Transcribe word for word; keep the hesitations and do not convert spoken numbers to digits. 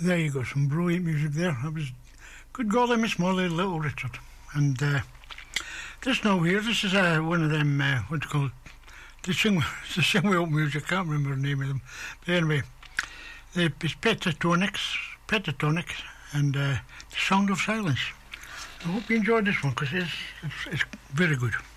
There you go, some brilliant music there. That was good golly, Miss Molly, Little Richard. And uh, this now here, this is uh, one of them, uh, what's it called? The sing, the sing wheel music, I can't remember the name of them. But anyway, the, it's Pentatonix, Pentatonix, and uh, The Sound of Silence. I hope you enjoyed this one, because it's, it's, it's very good.